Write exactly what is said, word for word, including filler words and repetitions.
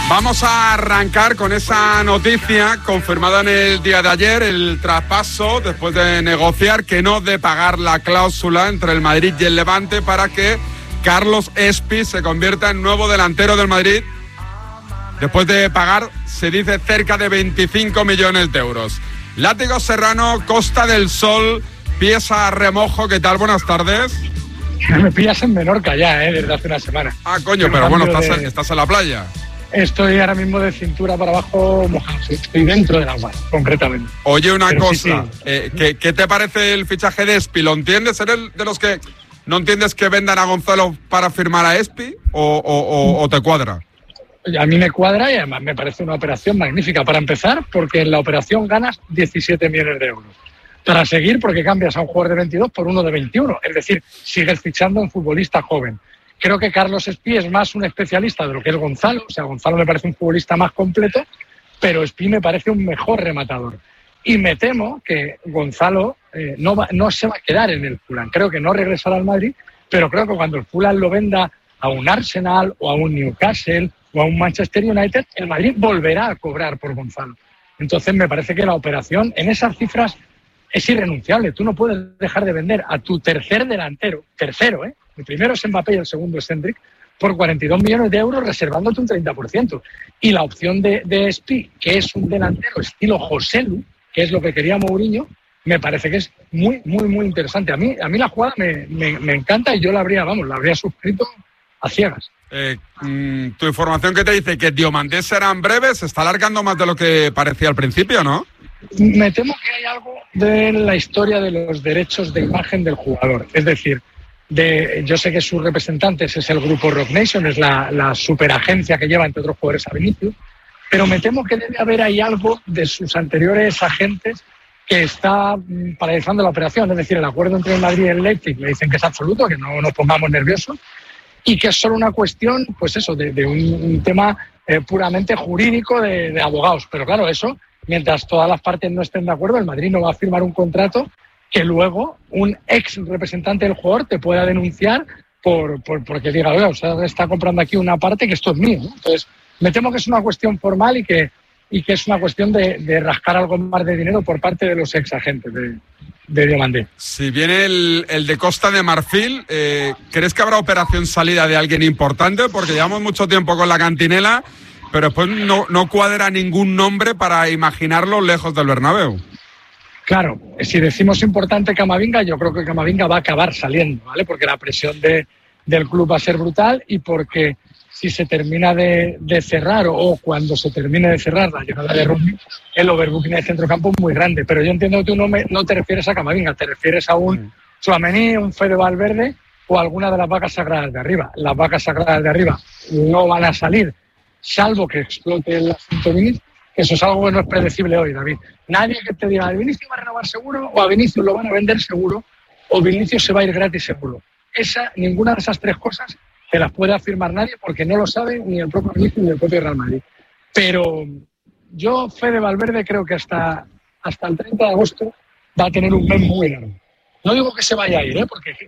Vamos a arrancar con esa noticia confirmada en el día de ayer, el traspaso, después de negociar que no de pagar la cláusula entre el Madrid y el Levante para que Carlos Espi se convierta en nuevo delantero del Madrid, después de pagar, se dice, cerca de veinticinco millones de euros. Látigo Serrano, Costa del Sol, pieza a remojo, ¿qué tal? Buenas tardes. Me pillas en Menorca ya, ¿eh? Desde hace una semana. Ah, coño, pero bueno, estás, de... en, estás en la playa. Estoy ahora mismo de cintura para abajo mojado, estoy dentro del agua, concretamente. Oye, una pero cosa, sí, sí. Eh, ¿qué, ¿qué te parece el fichaje de Espi? ¿Lo entiendes? ¿Eres de los que no entiendes que vendan a Gonzalo para firmar a Espi o, o, o, o te cuadra? A mí me cuadra y además me parece una operación magnífica. Para empezar, porque en la operación ganas diecisiete millones de euros. Para seguir, porque cambias a un jugador de veintidós por uno de veintiuno. Es decir, sigues fichando a un futbolista joven. Creo que Carlos Espi es más un especialista de lo que es Gonzalo. O sea, Gonzalo me parece un futbolista más completo, pero Espi me parece un mejor rematador. Y me temo que Gonzalo eh, no, va, no se va a quedar en el Fulham. Creo que no regresará al Madrid, pero creo que cuando el Fulham lo venda a un Arsenal o a un Newcastle o a un Manchester United, el Madrid volverá a cobrar por Gonzalo. Entonces me parece que la operación en esas cifras es irrenunciable. Tú no puedes dejar de vender a tu tercer delantero, tercero, ¿eh? El primero es Mbappé y el segundo es Hendrik, por cuarenta y dos millones de euros reservándote un treinta por ciento. Y la opción de, de Espi, que es un delantero estilo Joselu, que es lo que quería Mourinho, me parece que es muy, muy, muy interesante. A mí, a mí la jugada me, me, me encanta y yo la habría, vamos, la habría suscrito a ciegas. Eh, mmm, tu información que te dice que Diomandé será en breve, se está alargando más de lo que parecía al principio, ¿no? Me temo que hay algo de la historia de los derechos de imagen del jugador. Es decir, de, yo sé que sus representantes es el grupo Rock Nation, es la, la superagencia que lleva, entre otros jugadores, a Vinicius, pero me temo que debe haber ahí algo de sus anteriores agentes que está paralizando la operación. Es decir, el acuerdo entre el Madrid y el Leipzig le dicen que es absoluto, que no nos pongamos nerviosos, y que es solo una cuestión, pues eso, de, de un, un tema eh, puramente jurídico de, de abogados. Pero claro, eso, mientras todas las partes no estén de acuerdo, el Madrid no va a firmar un contrato que luego un ex representante del jugador te pueda denunciar por, por porque diga, oiga, usted está comprando aquí una parte que esto es mío, ¿no? Entonces, me temo que es una cuestión formal y que, y que es una cuestión de, de rascar algo más de dinero por parte de los ex agentes de, de Diomandé. Si viene el, el de Costa de Marfil, eh, ¿crees que habrá operación salida de alguien importante? Porque llevamos mucho tiempo con la cantinela, pero después no, no cuadra ningún nombre para imaginarlo lejos del Bernabéu. Claro, si decimos importante Camavinga, yo creo que Camavinga va a acabar saliendo, ¿vale? Porque la presión de, del club va a ser brutal y porque si se termina de, de cerrar o cuando se termine de cerrar la llegada de Rodri, el overbooking del centrocampo es muy grande. Pero yo entiendo que tú no, me, no te refieres a Camavinga, te refieres a un Tchouaméni, un Fede Valverde o alguna de las vacas sagradas de arriba. Las vacas sagradas de arriba no van a salir, salvo que explote el asunto Vinicius. Eso es algo que no es predecible hoy, David. Nadie que te diga, Vinicius va a renovar seguro, o a Vinicius lo van a vender seguro, o Vinicius se va a ir gratis seguro. Esa, ninguna de esas tres cosas te las puede afirmar nadie porque no lo sabe ni el propio Vinicius ni el propio Real Madrid. Pero yo, Fede Valverde, creo que hasta, hasta el treinta de agosto va a tener un mes muy largo. No digo que se vaya a ir, ¿eh? Porque